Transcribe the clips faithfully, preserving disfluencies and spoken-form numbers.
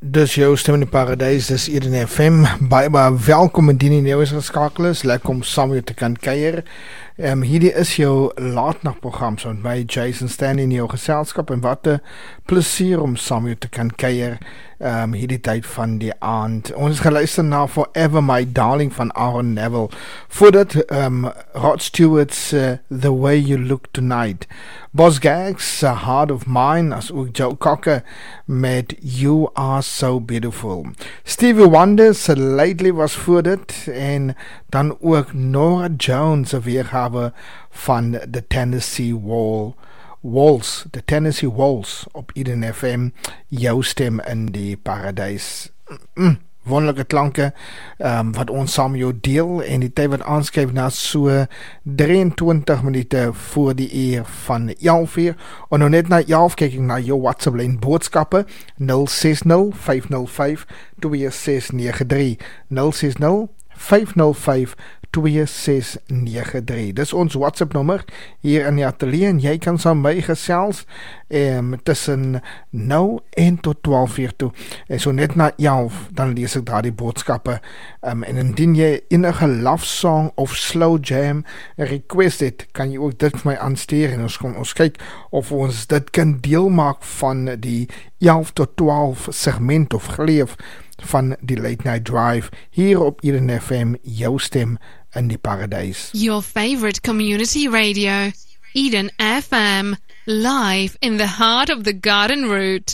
Dis jou stem in die paradys, dis Eden F M. Baie baie welkom indien die nieuwe is geskakel is. Lekker om saam jou te kan kuier. Um, hierdie is jou laatnachtprogram, so met my Jason Stanley in jou geselskap, en wat 'n plesier om saam jou te kan kuier um, hierdie tyd van die aand. Ons is geluister na Forever My Darling van Aaron Neville. Voordat um, Rod Stewart's uh, The Way You Look Tonight, Boz Gags, uh, Heart of Mine, as ook Joe Cocker met You Are So Beautiful. Stevie Wonder's Lately was voor dit, en dan ook Nora Jones, 'n weergawe van The Tennessee Wall, Waltz, The Tennessee Waltz op Eden F M, jou stem in die paradys. Mm, wonderlike klanke um, wat ons saam jou deel, en die tyd wat aanskryf na so drieëntwintig minute voor die uur van elf uur, en nou net na elf kyk ek na jou WhatsApp lyn boodskappe nul ses nul vyf nul vyf twee ses nege drie nul ses nul vyf nul vyf twee ses nege drie. Dis ons WhatsApp nommer hier in die atelier, en jy kan saam my gesels um, tussen nou en tot twaalf uur toe, en so net na elf dan lees ek daar die boodskappe, um, en indien jy enige love song of slow jam request het, kan jy ook dit vir my aanstuur, en ons, kom, ons kyk of ons dit kan deel maak van die elf tot twaalf segment of gleef van die Late Night Drive hier op Eden F M, jou stem in die paradys. Your favorite community radio, Eden F M, live in the heart of the Garden Route.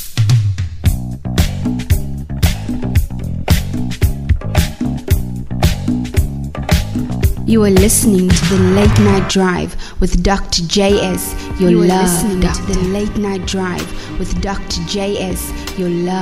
You are listening to the Late Night Drive with Doctor J S, your You are love listening doctor. to the Late Night Drive with Doctor J S, your love